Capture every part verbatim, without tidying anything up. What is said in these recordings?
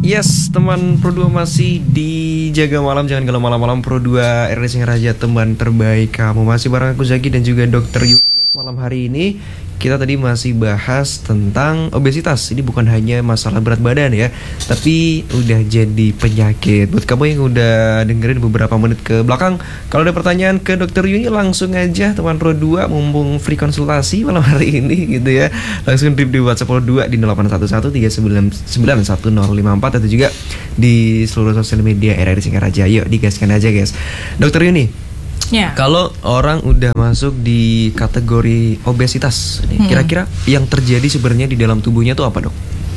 Yes, teman Pro dua masih di Jaga Malam. Jangan kalau malam-malam. Pro dua R D Singaraja, teman terbaik kamu. Masih bareng aku Zaki dan juga Dokter Yuni. Malam hari ini kita tadi masih bahas tentang obesitas. Ini bukan hanya masalah berat badan ya, tapi udah jadi penyakit. Buat kamu yang udah dengerin beberapa menit ke belakang, kalau ada pertanyaan ke Dokter Yuni, langsung aja teman Pro dua, mumpung free konsultasi malam hari ini gitu ya. Langsung drip di WhatsApp Pro dua di nol delapan satu satu tiga sembilan sembilan satu nol lima empat atau juga di seluruh sosial media R R D Singaraja. Yuk digaskan aja guys. Dokter Yuni, ya. Kalau orang udah masuk di kategori obesitas, nih, hmm. kira-kira yang terjadi sebenarnya di dalam tubuhnya tuh apa, Dok?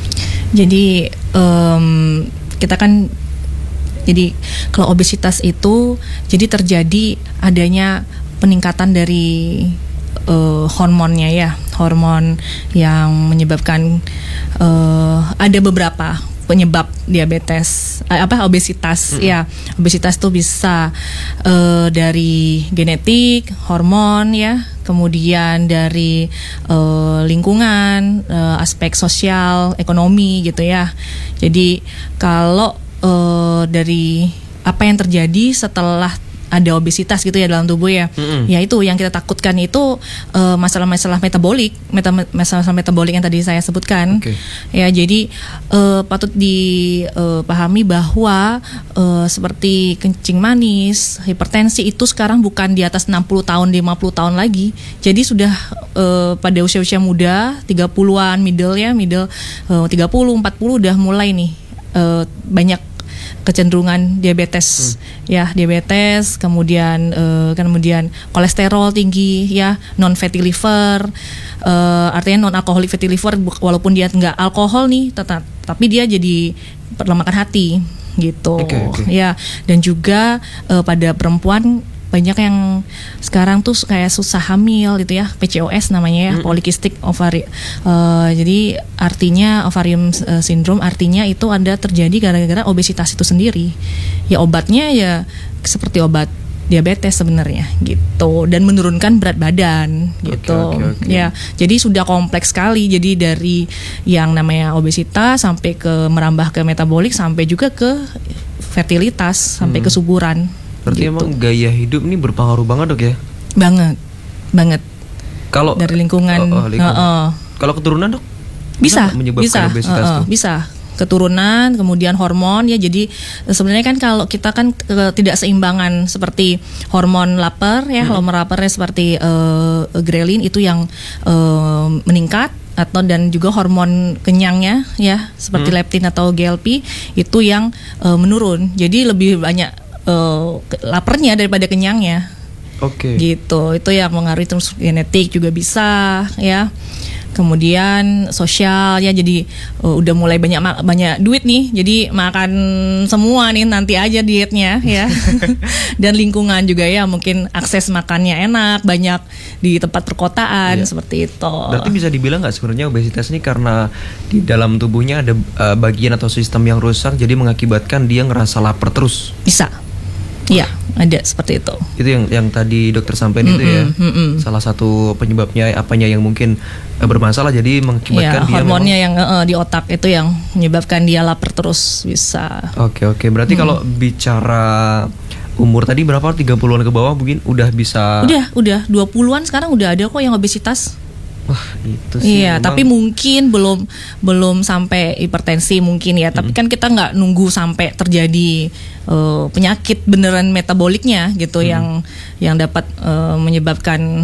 Jadi um, kita kan, jadi kalau obesitas itu jadi terjadi adanya peningkatan dari uh, hormonnya ya, hormon yang menyebabkan uh, ada beberapa penyebab diabetes, apa obesitas mm-hmm. ya. Obesitas tuh bisa uh, dari genetik, hormon ya, kemudian dari uh, lingkungan, uh, aspek sosial, ekonomi gitu ya. Jadi kalau uh, dari apa yang terjadi setelah ada obesitas gitu ya dalam tubuh ya, mm-hmm. ya itu yang kita takutkan itu uh, masalah-masalah metabolik, meta- masalah metabolik yang tadi saya sebutkan. Okay. Ya jadi uh, patut dipahami uh, bahwa uh, seperti kencing manis, hipertensi itu sekarang bukan di atas enam puluh tahun, lima puluh tahun lagi. Jadi sudah uh, pada usia-usia muda, tiga puluhan, middle ya, middle uh, tiga puluh, empat puluh udah mulai nih uh, banyak kecenderungan diabetes, hmm. ya diabetes, kemudian uh, kemudian kolesterol tinggi, ya non fatty liver, uh, artinya non alkoholik fatty liver, walaupun dia nggak alkohol nih, tetap, tapi dia jadi perlemakan hati, gitu, okay, okay. ya. Dan juga uh, pada perempuan banyak yang sekarang tuh kayak susah hamil gitu ya, P C O S namanya ya, mm-hmm. polycystic ovary. Uh, jadi artinya ovarium uh, syndrome, artinya itu ada terjadi gara-gara obesitas itu sendiri. Ya obatnya ya seperti obat diabetes sebenarnya gitu, dan menurunkan berat badan gitu. Okay, okay, okay. Ya, jadi sudah kompleks sekali. Jadi dari yang namanya obesitas sampai ke merambah ke metabolik, sampai juga ke fertilitas, sampai hmm. kesuburan. Berarti gitu. Emang gaya hidup ini berpengaruh banget, Dok ya? Banget, banget. Kalau dari lingkungan, oh, oh, lingkungan. Uh, uh. Kalau keturunan, Dok? Bisa, menyebabkan bisa, obesitas uh, uh, bisa. Keturunan, kemudian hormon ya. Jadi sebenarnya kan kalau kita kan uh, tidak seimbangan seperti hormon lapar ya, hmm. hormon laparnya seperti uh, ghrelin itu yang uh, meningkat, atau dan juga hormon kenyangnya ya seperti hmm. leptin atau G L P itu yang uh, menurun. Jadi lebih banyak Uh, laparnya daripada kenyangnya. Oke. Okay. Gitu. Itu yang mengaruhi, terus genetik juga bisa ya. Kemudian sosial ya, jadi uh, udah mulai banyak banyak duit nih. Jadi makan semua nih nanti aja dietnya ya. Dan lingkungan juga ya, mungkin akses makannya enak, banyak di tempat perkotaan, iya. seperti itu. Berarti bisa dibilang nggak sebenarnya obesitas ini karena di dalam tubuhnya ada uh, bagian atau sistem yang rusak, jadi mengakibatkan dia ngerasa lapar terus? Bisa. Iya, ada seperti itu. Itu yang yang tadi dokter sampaikan, mm-mm, itu ya. Mm-mm. Salah satu penyebabnya apanya yang mungkin uh, bermasalah, jadi mengakibatkan ya, dia hormonnya memang... yang uh, di otak itu yang menyebabkan dia lapar terus, bisa. Oke, oke. Berarti hmm. kalau bicara umur tadi berapa? tiga puluhan ke bawah mungkin udah bisa. Udah, udah dua puluhan sekarang udah ada kok yang obesitas. Wah, itu sih. Iya, memang... tapi mungkin belum belum sampai hipertensi mungkin ya. Hmm. Tapi kan kita nggak nunggu sampai terjadi uh, penyakit beneran metaboliknya gitu, hmm. yang yang dapat uh, menyebabkan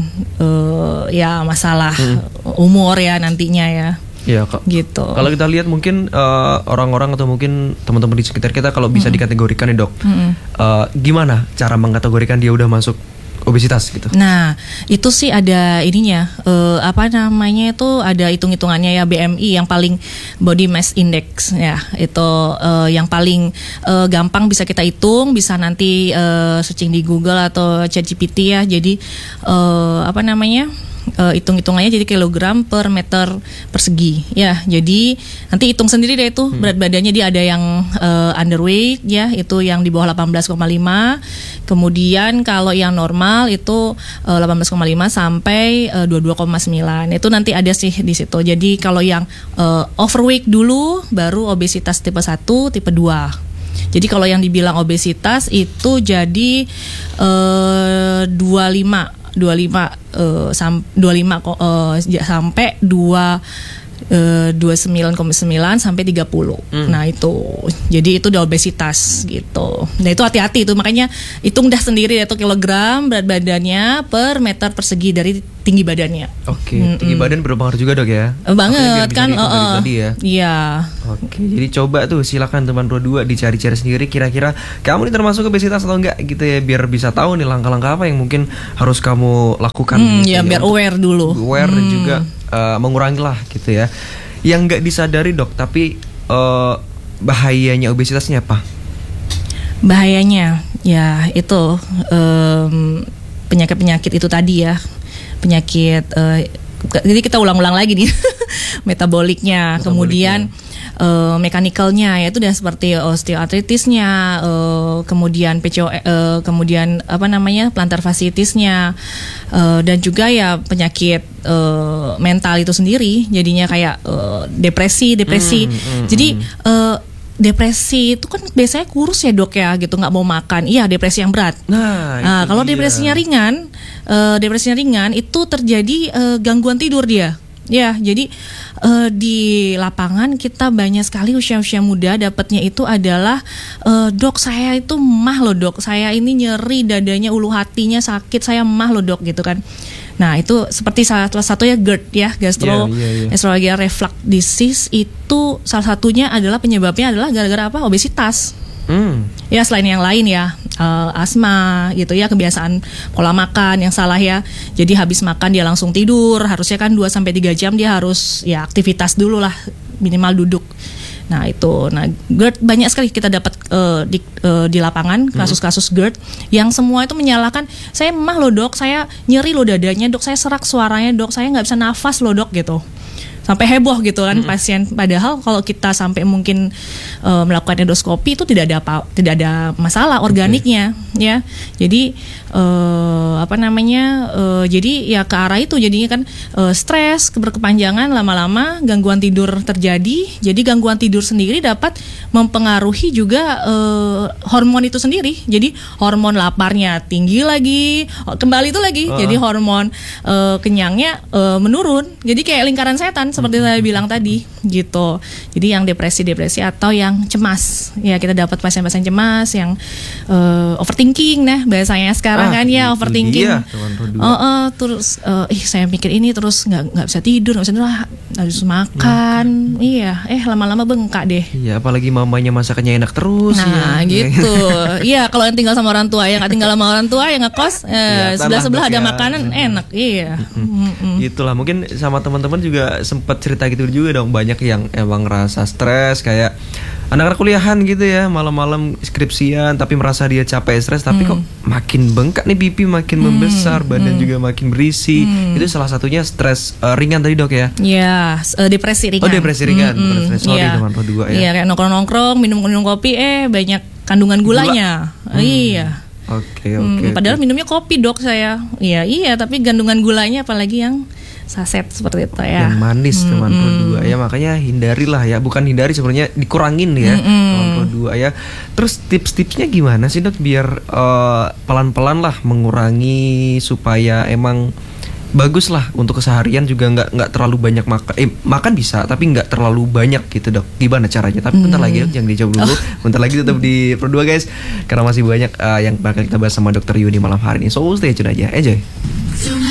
uh, ya masalah hmm. umur ya nantinya ya. Iya, kok. Gitu. Kalau kita lihat mungkin uh, orang-orang atau mungkin teman-teman di sekitar kita kalau bisa hmm. dikategorikan nih, Dok. Hmm. Uh, gimana cara mengkategorikan dia udah masuk obesitas gitu? Nah, itu sih ada ininya, uh, apa namanya itu ada hitung-hitungannya ya, B M I yang paling body mass index ya, itu uh, yang paling uh, gampang bisa kita hitung, bisa nanti uh, searching di Google atau ChatGPT ya. Jadi uh, apa namanya? uh, hitung-hitungannya jadi kilogram per meter persegi ya. Jadi nanti hitung sendiri deh itu hmm. berat badannya. Dia ada yang uh, underweight ya, itu yang di bawah delapan belas koma lima. Kemudian kalau yang normal itu uh, delapan belas koma lima sampai uh, dua puluh dua koma sembilan. Itu nanti ada sih di situ. Jadi kalau yang uh, overweight dulu baru obesitas tipe satu, tipe dua. Jadi kalau yang dibilang obesitas itu jadi uh, dua puluh lima dua puluh lima uh, sam, dua puluh lima uh, sampai dua Uh, dua puluh sembilan koma sembilan sampai tiga puluh. Hmm. Nah itu, jadi itu udah obesitas gitu. Nah itu hati-hati itu, makanya hitung dah sendiri ya tuh kilogram berat badannya per meter persegi dari tinggi badannya. Oke, okay. Tinggi badan berpengaruh juga dok ya? Banget kan? Uh, tadi ya. Iya. Oke, jadi coba tuh silakan teman Pro dua dicari-cari sendiri kira-kira kamu ini termasuk obesitas atau enggak gitu ya, biar bisa tahu nih langkah-langkah apa yang mungkin harus kamu lakukan. Hmm, gitu, ya, biar aware dulu. Aware hmm. dan juga uh, mengurangi lah gitu ya. Yang nggak disadari dok, tapi uh, bahayanya obesitasnya apa? Bahayanya ya itu um, penyakit-penyakit itu tadi ya, penyakit uh, jadi kita ulang-ulang lagi nih metaboliknya, kemudian uh, mekanikalnya yaitu dan seperti osteoartritisnya, uh, kemudian P C O, uh, kemudian apa namanya plantar fasciitisnya, uh, dan juga ya penyakit uh, mental itu sendiri, jadinya kayak uh, depresi, depresi. Mm, mm, Jadi uh, depresi itu kan biasanya kurus ya dok ya gitu, nggak mau makan. Iya, depresi yang berat. Nah, nah kalau dia. depresinya ringan, uh, depresinya ringan itu terjadi uh, gangguan tidur dia. Ya, jadi uh, di lapangan kita banyak sekali usia-usia muda dapatnya itu adalah uh, dok saya itu mah loh dok, saya ini nyeri dadanya, ulu hatinya sakit, saya mah loh dok gitu kan. Nah itu seperti salah satunya GERD ya, gastro yeah, yeah, yeah. esophageal reflux disease, itu salah satunya adalah penyebabnya adalah gara-gara apa? Obesitas. Hmm. Ya selain yang lain ya, uh, asma gitu ya, kebiasaan pola makan yang salah ya. Jadi habis makan dia langsung tidur, harusnya kan dua sampai tiga jam dia harus ya aktivitas dulu lah, minimal duduk. Nah itu, nah GERD banyak sekali kita dapat uh, di, uh, di lapangan kasus-kasus GERD yang semua itu menyalahkan, saya mah loh dok, saya nyeri loh dadanya dok, saya serak suaranya dok, saya nggak bisa nafas loh dok gitu. Sampai heboh gitu kan hmm. pasien. Padahal kalau kita sampai mungkin uh, melakukan endoskopi itu tidak ada apa, tidak ada masalah organiknya, okay. ya. Jadi uh, apa namanya? Uh, jadi ya ke arah itu jadinya kan uh, stres berkepanjangan, lama-lama gangguan tidur terjadi. Jadi gangguan tidur sendiri dapat mempengaruhi juga uh, hormon itu sendiri. Jadi hormon laparnya tinggi lagi, kembali itu lagi. Uh. Jadi hormon uh, kenyangnya uh, menurun. Jadi kayak lingkaran setan. Seperti saya bilang tadi gitu. Jadi yang depresi-depresi atau yang cemas. Ya kita dapat pasien-pasien cemas yang uh, overthinking nah bahasanya sekarang ah, kan ya overthinking. Iya, uh, uh, terus uh, ih saya mikir ini terus nggak nggak bisa tidur, nggak bisa tidur, harus makan. Nah, iya, eh lama-lama bengkak deh. Iya, apalagi mamanya masakannya enak terus. Nah, ya. gitu. Iya, kalau yang tinggal sama orang tua, yang nggak tinggal sama orang tua, yang ngekos eh, sebelah-sebelah ada ya. Makanan hmm. enak. Iya. Hmm. Hmm. Itulah mungkin sama teman-teman juga sempat cerita gitu juga dong, banyak yang emang ngerasa stres kayak anak-anak kuliahan gitu ya, malam-malam skripsian tapi merasa dia capek stres tapi hmm. kok makin bengkak nih pipi, makin hmm. membesar, badan hmm. juga makin berisi. Hmm. Itu salah satunya stres uh, ringan tadi dok ya? Iya, uh, depresi ringan. Oh depresi ringan, hmm. bukan stres. Sorry yeah. teman Pro dua ya. Iya, kayak nongkrong-nongkrong, minum-minum kopi eh banyak kandungan gulanya. Gula. Hmm. Iya. Oke, okay, oke. Okay, hmm, padahal okay. minumnya kopi dok saya. Iya, iya, tapi kandungan gulanya apalagi yang saset seperti itu ya. Yang manis hmm, teman Pro dua ya, makanya hindarilah ya, bukan hindari sebenarnya dikurangin ya hmm, teman Pro dua ya. Terus tips-tipsnya gimana sih dok biar uh, pelan-pelan lah mengurangi supaya emang bagus lah untuk keseharian juga nggak nggak terlalu banyak makan eh makan bisa tapi nggak terlalu banyak gitu dok, gimana caranya? Tapi bentar hmm. lagi dok, jangan dijawab dulu, oh. bentar lagi tetap di Pro dua guys karena masih banyak uh, yang bakal kita bahas sama dokter Yuni malam hari ini, so stay tune aja, enjoy.